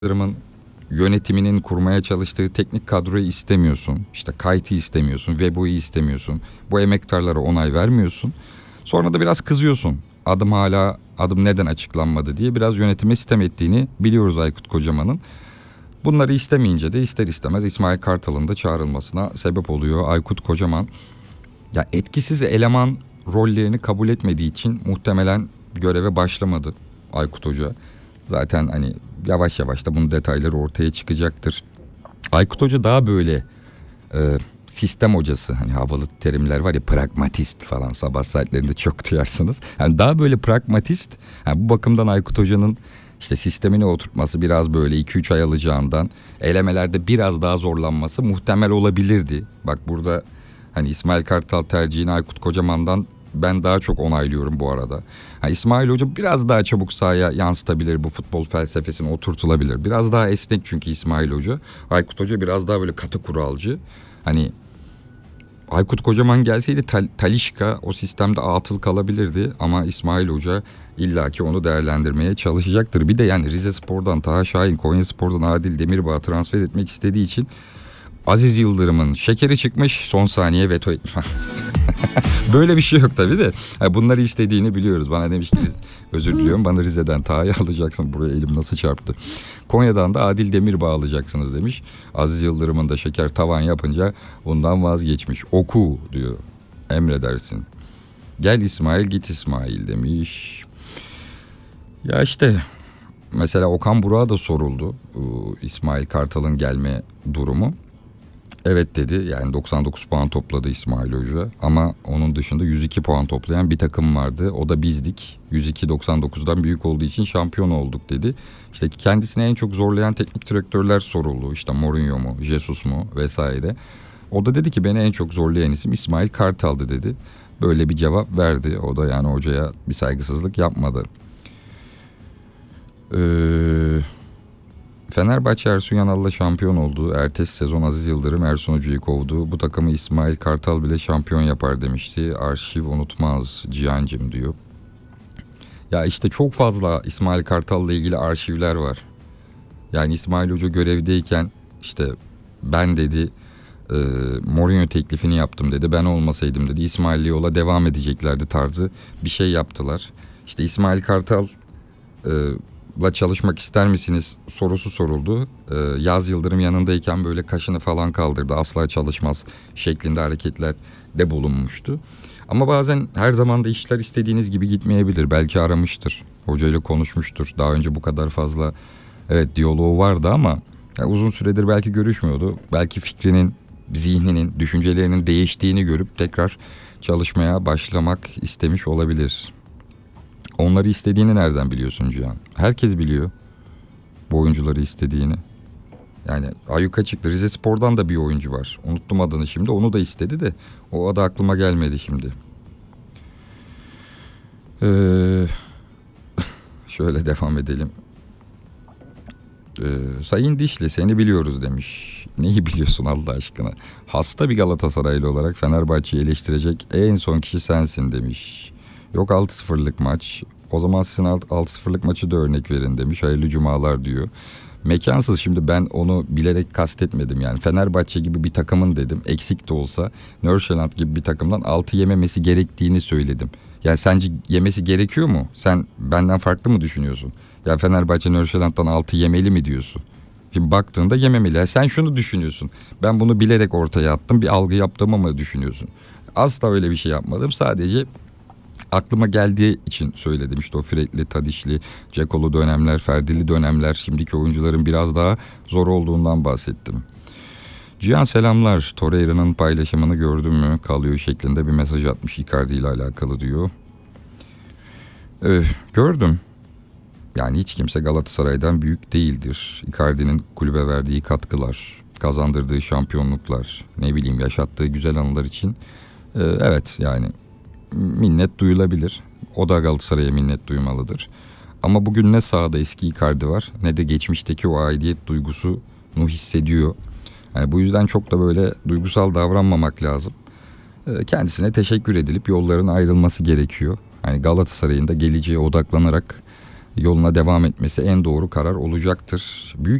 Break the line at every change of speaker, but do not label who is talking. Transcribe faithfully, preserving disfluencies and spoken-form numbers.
Yatırımın yönetiminin kurmaya çalıştığı teknik kadroyu istemiyorsun. İşte Kayt'ı istemiyorsun, Vebo'yu istemiyorsun. Bu emektarlara onay vermiyorsun. Sonra da biraz kızıyorsun. Adım hala adım neden açıklanmadı diye biraz yönetime sitem ettiğini biliyoruz Aykut Kocaman'ın. Bunları istemeyince de ister istemez İsmail Kartal'ın da çağrılmasına sebep oluyor Aykut Kocaman. Ya etkisiz eleman rollerini kabul etmediği için muhtemelen göreve başlamadı Aykut Hoca. Zaten hani yavaş yavaş da bunun detayları ortaya çıkacaktır. Aykut Hoca daha böyle e, sistem hocası, hani havalı terimler var ya, pragmatist falan, sabah saatlerinde çok duyarsınız. Yani daha böyle pragmatist. Yani bu bakımdan Aykut Hoca'nın işte sistemini oturtması biraz böyle iki üç ay alacağından, elemelerde biraz daha zorlanması muhtemel olabilirdi. Bak burada hani İsmail Kartal tercihini Aykut Kocaman'dan ben daha çok onaylıyorum bu arada. Ha, İsmail Hoca biraz daha çabuk sahaya yansıtabilir, bu futbol felsefesine oturtulabilir. Biraz daha esnek çünkü İsmail Hoca. Aykut Hoca biraz daha böyle katı kuralcı. Hani Aykut Kocaman gelseydi Tal- Talisca o sistemde atıl kalabilirdi. Ama İsmail Hoca illaki onu değerlendirmeye çalışacaktır. Bir de yani Rizespor'dan Taha Şahin, Konyaspor'dan Adil Demirbağ transfer etmek istediği için Aziz Yıldırım'ın şekeri çıkmış, son saniye veto etmiş. Böyle bir şey yok tabii de. Ha, bunları istediğini biliyoruz. Bana demiş ki, özür diliyorum, bana Rize'den Taha'yı alacaksın. Buraya elim nasıl çarptı. Konya'dan da Adil Demirbağ alacaksınız demiş. Aziz Yıldırım'ın da şeker tavan yapınca bundan vazgeçmiş. Oku diyor. Emredersin. Gel İsmail, git İsmail demiş. Ya işte mesela Okan Burak'a da soruldu İsmail Kartal'ın gelme durumu. Evet dedi, yani doksan dokuz puan topladı İsmail Hoca ama onun dışında yüz iki puan toplayan bir takım vardı, o da bizdik. yüz iki doksan dokuzdan büyük olduğu için şampiyon olduk dedi. İşte kendisini en çok zorlayan teknik direktörler soruldu, işte Mourinho mu, Jesus mu vesaire. O da dedi ki beni en çok zorlayan isim İsmail Kartal'dı dedi. Böyle bir cevap verdi, o da yani hocaya bir saygısızlık yapmadı. Eee... Fenerbahçe Ersun Yanal'la şampiyon oldu. Ertesi sezon Aziz Yıldırım Ersun Hoca'yı kovdu. Bu takımı İsmail Kartal bile şampiyon yapar demişti. Arşiv unutmaz Cihan'cım diyor. Ya işte çok fazla İsmail Kartal'la ilgili arşivler var. Yani İsmail Hoca görevdeyken işte ben dedi e, Mourinho teklifini yaptım dedi. Ben olmasaydım dedi İsmail'le yola devam edeceklerdi tarzı bir şey yaptılar. İşte İsmail Kartal e, la çalışmak ister misiniz sorusu soruldu. Ee, Yaz Yıldırım yanındayken böyle kaşını falan kaldırdı. Asla çalışmaz şeklinde hareketler de bulunmuştu. Ama bazen her zaman da işler istediğiniz gibi gitmeyebilir. Belki aramıştır. Hocayla konuşmuştur. Daha önce bu kadar fazla evet diyaloğu vardı ama ya uzun süredir belki görüşmüyordu. Belki fikrinin, zihninin, düşüncelerinin değiştiğini görüp tekrar çalışmaya başlamak istemiş olabilir. Onları istediğini nereden biliyorsun Cihan? Herkes biliyor bu oyuncuları istediğini. Yani ayyuka çıktı. Rizespor'dan da bir oyuncu var. Unuttum adını şimdi. Onu da istedi de o adı aklıma gelmedi şimdi. Ee, şöyle devam edelim. Ee, Sayın Dişli seni biliyoruz demiş. Neyi biliyorsun Allah aşkına? Hasta bir Galatasaraylı olarak Fenerbahçe'yi eleştirecek en son kişi sensin demiş. Yok altı sıfırlık maç. O zaman sizin altı sıfırlık maçı da örnek verin demiş. Hayırlı cumalar diyor. Mekansız, şimdi ben onu bilerek kastetmedim yani. Fenerbahçe gibi bir takımın dedim, eksik de olsa Nordsjælland gibi bir takımdan altı yememesi gerektiğini söyledim. Yani sence yemesi gerekiyor mu? Sen benden farklı mı düşünüyorsun? Ya Fenerbahçe Nordsjælland'dan altı yemeli mi diyorsun? Şimdi baktığında yememeli. Ya sen şunu düşünüyorsun. Ben bunu bilerek ortaya attım, bir algı yaptığımı mı düşünüyorsun? Asla öyle bir şey yapmadım. Sadece aklıma geldiği için söyledim. İşte o Fred'li, Tadişli, Cekolu dönemler, Ferdili dönemler, şimdiki oyuncuların biraz daha zor olduğundan bahsettim. Cihan selamlar. Torreira'nın paylaşımını gördün mü? Kalıyor şeklinde bir mesaj atmış Icardi ile alakalı diyor. Ee, gördüm. Yani hiç kimse Galatasaray'dan büyük değildir. Icardi'nin kulübe verdiği katkılar, kazandırdığı şampiyonluklar, ne bileyim yaşattığı güzel anılar için e, evet yani minnet duyulabilir. O da Galatasaray'a minnet duymalıdır. Ama bugün ne sahada eski Icardi var ne de geçmişteki o aidiyet duygusunu hissediyor. Yani bu yüzden çok da böyle duygusal davranmamak lazım. Kendisine teşekkür edilip yolların ayrılması gerekiyor. Yani Galatasaray'ın da geleceğe odaklanarak yoluna devam etmesi en doğru karar olacaktır. Büyük